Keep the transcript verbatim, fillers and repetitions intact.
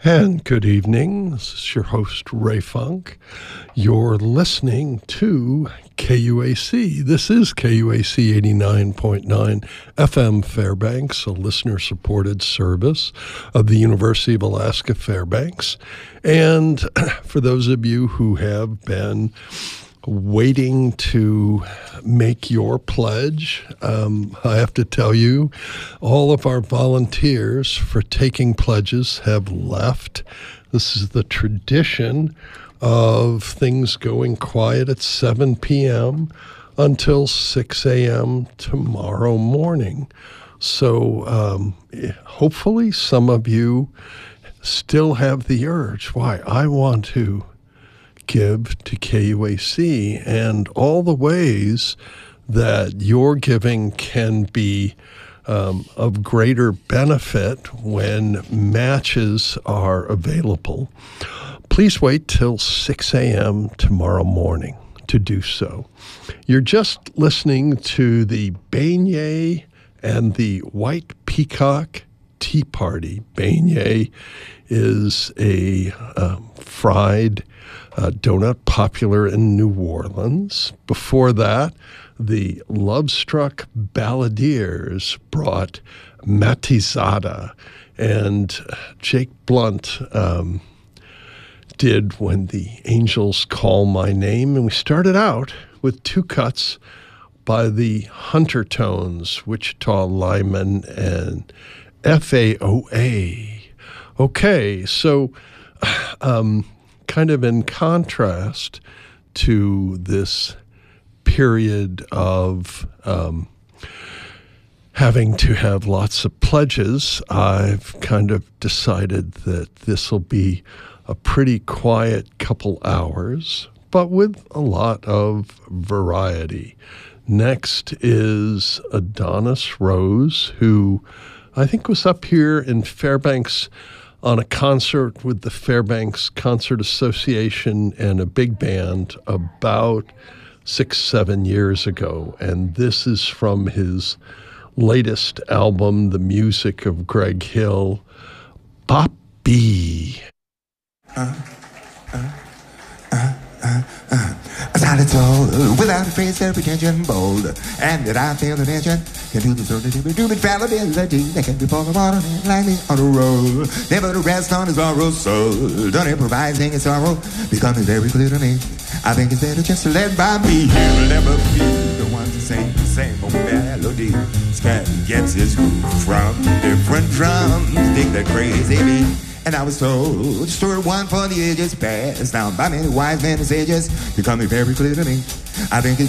And good evening. This is your host, Ray Funk. You're listening to K U A C. This is K U A C eighty-nine point nine F M Fairbanks, a listener-supported service of the University of Alaska Fairbanks. And for those of you who have been waiting to make your pledge, um, I have to tell you, all of our volunteers for taking pledges have left. This is the tradition of things going quiet at seven p.m. until six a.m. tomorrow morning. So um, hopefully some of you still have the urge. Why? I want to give to K U A C, and all the ways that your giving can be um, of greater benefit when matches are available. Please wait till six a.m. tomorrow morning to do so. You're just listening to the Beignet and the White Peacock Tea Party. Beignet is a um, fried Uh, donut popular in New Orleans. Before that, the Lovestruck Balladeers brought Matizada, and Jake Blunt um, did When the Angels Call My Name. And we started out with two cuts by the Hunter Tones, Wichita Lineman, and F A O A. Okay, so um, kind of in contrast to this period of um, having to have lots of pledges, I've kind of decided that this will be a pretty quiet couple hours, but with a lot of variety. Next is Adonis Rose, who I think was up here in Fairbanks on a concert with the Fairbanks Concert Association and a big band about six, seven years ago. And this is from his latest album, The Music of Greg Hill, Bop B. Uh, uh, uh, uh, uh. I sounded tall, without a face, their pretension bold, and that I fail to mention, can do the third to be doing fallibility, that can be poured water like me on a roll, never to rest on his borrowed soul, don't improvising his sorrow, becoming very clear to me, I think it's better just to let by me, he will never be the one to sing the same old melody, Scat gets his groove from different drums, dig that crazy beat. And I was told, story one for the ages past, down by many wise men and sages, becoming very clear to me. I think it's